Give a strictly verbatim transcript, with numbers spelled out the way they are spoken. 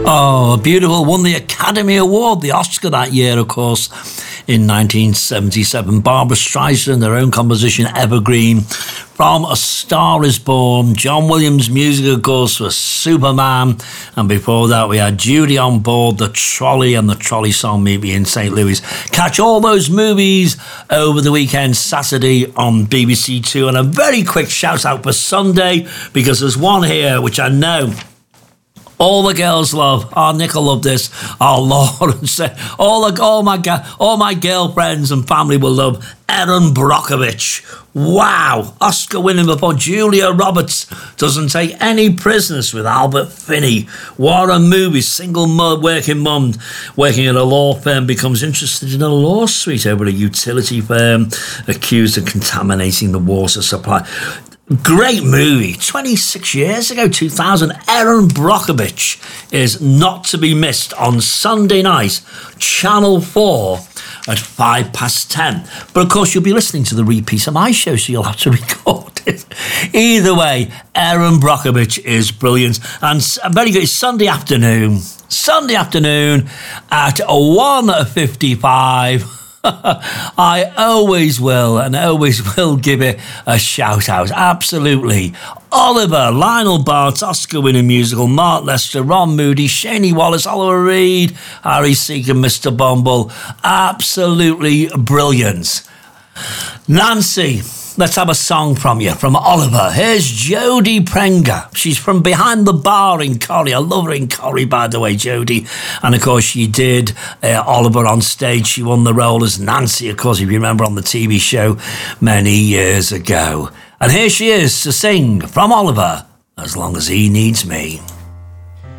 Oh, beautiful. Won the Academy Award, the Oscar that year, of course, in nineteen seventy-seven. Barbra Streisand, their own composition, Evergreen. From A Star Is Born. John Williams' music, of course, was Superman. And before that, we had Judy on Board, The Trolley, and the Trolley song, Meet Me in Saint Louis. Catch all those movies over the weekend, Saturday on B B C Two. And a very quick shout out for Sunday, because there's one here which I know all the girls love. Oh, Nick will love this. Oh, Lawrence. All, the, all, my, all my girlfriends and family will love Erin Brockovich. Wow. Oscar winning before Julia Roberts doesn't take any prisoners with Albert Finney. What a movie. Single mum, working mum working at a law firm becomes interested in a lawsuit over a utility firm accused of contaminating the water supply. Great movie. twenty-six years ago, two thousand. Erin Brockovich is not to be missed on Sunday night, Channel four at five past ten. But of course, you'll be listening to the repeat of my show, so you'll have to record it. Either way, Erin Brockovich is brilliant. And very good. It's Sunday afternoon. Sunday afternoon at one fifty-five. I always will and always will give it a shout out. Absolutely. Oliver, Lionel Bartz, Oscar-winning musical, Mark Lester, Ron Moody, Shani Wallace, Oliver Reed, Harry Seeker, Mister Bumble. Absolutely brilliant. Nancy, let's have a song from you, from Oliver. Here's Jodie Prenger. She's from Behind the Bar in Corrie. I love her in Corrie, by the way, Jodie. And, of course, she did uh, Oliver on stage. She won the role as Nancy, of course, if you remember, on the T V show many years ago. And here she is to sing from Oliver, As Long As He Needs Me.